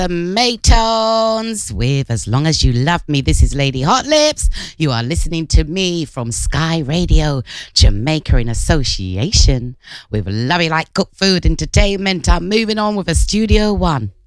The Maytones with As Long As You Love Me. This is Lady Hot Lips. You are listening to me from Sky Radio, Jamaica, in association with Love You Like Cook Food Entertainment. I'm moving on with a Studio One.